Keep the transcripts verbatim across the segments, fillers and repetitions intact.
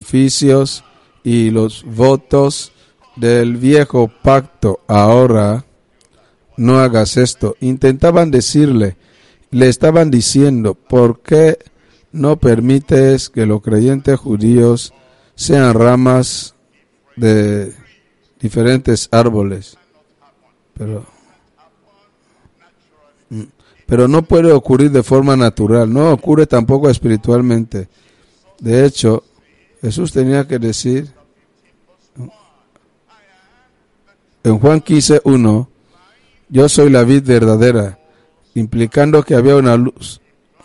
sacrificios y los votos del viejo pacto. Ahora no hagas esto. Intentaban decirle, le estaban diciendo, ¿por qué no permites que los creyentes judíos sean ramas de diferentes árboles? Pero, pero no puede ocurrir de forma natural, no ocurre tampoco espiritualmente. De hecho, Jesús tenía que decir en Juan quince uno, yo soy la vid verdadera, implicando que había una luz.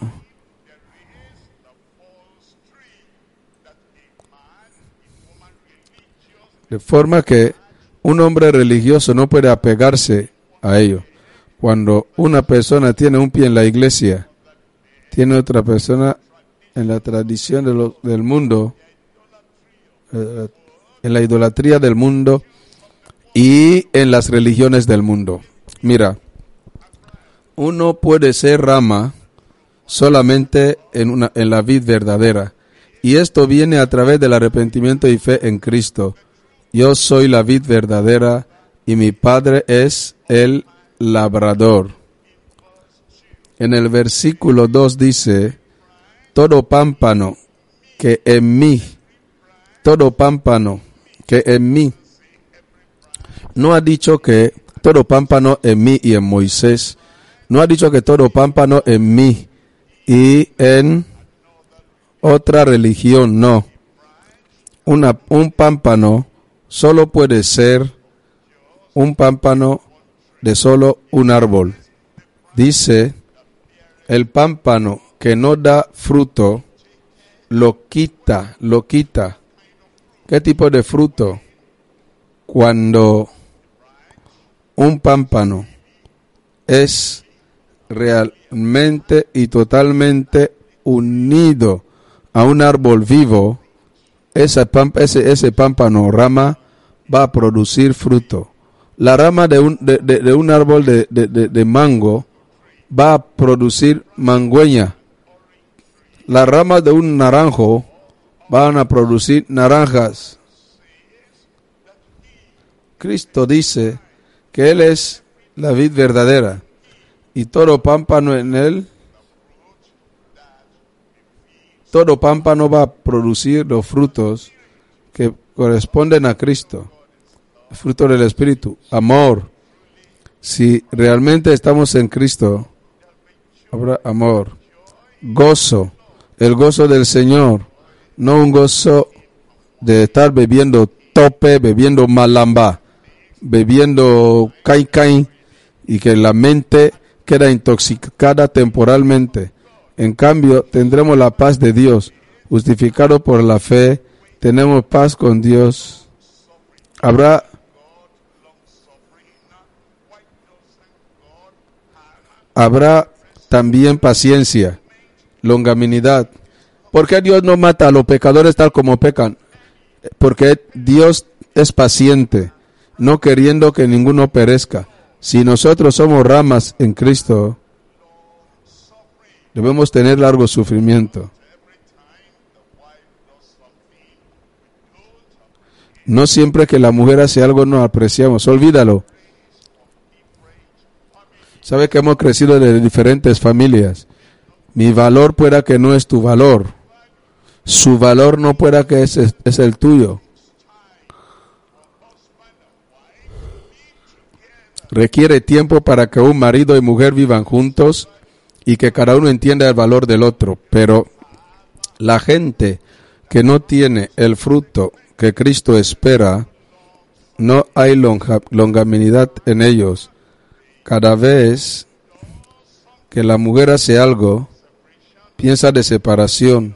De forma que un hombre religioso no puede apegarse a ello. Cuando una persona tiene un pie en la iglesia, tiene otra persona en la tradición de lo, del mundo, eh, en la idolatría del mundo y en las religiones del mundo. Mira, uno puede ser rama solamente en, una, en la vid verdadera. Y esto viene a través del arrepentimiento y fe en Cristo. Yo soy la vid verdadera y mi Padre es el labrador. En el versículo dos dice, todo pámpano que en mí, todo pámpano que en mí, no ha dicho que todo pámpano en mí y en Moisés, no ha dicho que todo pámpano en mí y en otra religión, no. Una, un pámpano solo puede ser un pámpano de solo un árbol. Dice, el pámpano que no da fruto, lo quita, lo quita. ¿Qué tipo de fruto? Cuando un pámpano es realmente y totalmente unido a un árbol vivo, ese, ese, ese pámpano rama va a producir fruto. La rama de un, de, de, de un árbol de, de, de, de mango va a producir mangüeña. Las ramas de un naranjo van a producir naranjas. Cristo dice que Él es la vid verdadera y todo pámpano en Él, todo pámpano va a producir los frutos que corresponden a Cristo. El fruto del Espíritu, amor. Si realmente estamos en Cristo, habrá amor, gozo, el gozo del Señor, no un gozo de estar bebiendo tope, bebiendo malamba, bebiendo cain cain y que la mente queda intoxicada temporalmente. En cambio, tendremos la paz de Dios, justificado por la fe, tenemos paz con Dios. Habrá Habrá también paciencia, longanimidad. ¿Por qué Dios no mata a los pecadores tal como pecan? Porque Dios es paciente, no queriendo que ninguno perezca. Si nosotros somos ramas en Cristo, debemos tener largo sufrimiento. No siempre que la mujer hace algo nos apreciamos, olvídalo. Sabe que hemos crecido de diferentes familias. Mi valor pueda que no es tu valor. Su valor no pueda que es, es el tuyo. Requiere tiempo para que un marido y mujer vivan juntos y que cada uno entienda el valor del otro. Pero la gente que no tiene el fruto que Cristo espera, no hay longa, longanimidad en ellos. Cada vez que la mujer hace algo, piensa de separación.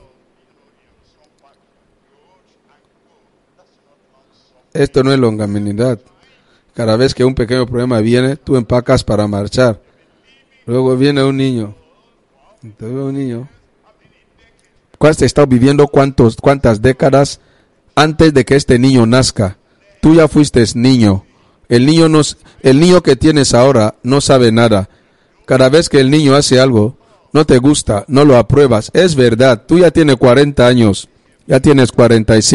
Esto no es longanimidad. Cada vez que un pequeño problema viene, tú empacas para marchar. Luego viene un niño. Te veo un niño. ¿Cuál te está viviendo cuántos, cuántas décadas antes de que este niño nazca? Tú ya fuiste niño. El niño, no, el niño que tienes ahora no sabe nada. Cada vez que el niño hace algo, no te gusta, no lo apruebas. Es verdad, tú ya tienes cuarenta años, ya tienes cuarenta y cinco.